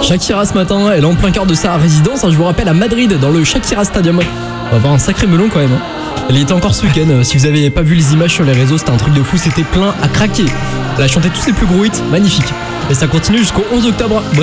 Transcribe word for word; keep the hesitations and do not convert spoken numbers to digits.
Shakira ce matin, elle est en plein cœur de sa résidence, hein, je vous rappelle, à Madrid, dans le Shakira Stadium. On va avoir un sacré melon quand même. Hein. Elle y était encore ce week-end, euh, si vous avez pas vu les images sur les réseaux, c'était un truc de fou, c'était plein à craquer. Elle a chanté tous ses plus gros hits, magnifique. Et ça continue jusqu'au onze octobre.